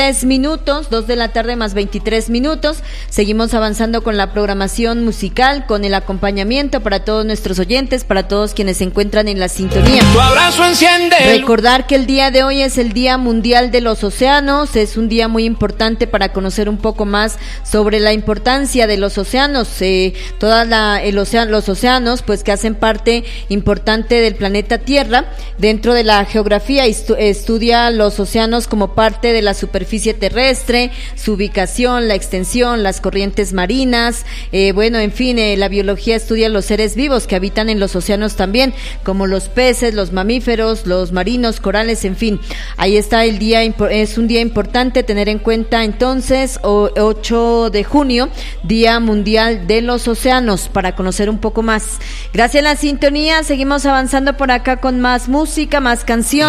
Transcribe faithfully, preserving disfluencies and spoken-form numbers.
Minutos, dos de la tarde más veintitrés minutos. Seguimos avanzando con la programación musical, con el acompañamiento para todos nuestros oyentes, para todos quienes se encuentran en la sintonía. Tu abrazo enciende. Recordar que el día de hoy es el Día Mundial de los Océanos. Es un día muy importante para conocer un poco más sobre la importancia de los océanos. Eh, toda la, el océano, los océanos, pues que hacen parte importante del planeta Tierra. Dentro de la geografía estu- estudia los océanos como parte de la superficie terrestre, su ubicación, la extensión, las corrientes marinas, eh, bueno, en fin, eh, la biología estudia los seres vivos que habitan en los océanos también, como los peces, los mamíferos, los marinos, corales, en fin. Ahí está el día, es un día importante tener en cuenta entonces, ocho de junio, Día Mundial de los Océanos, para conocer un poco más. Gracias a la sintonía, seguimos avanzando por acá con más música, más canciones.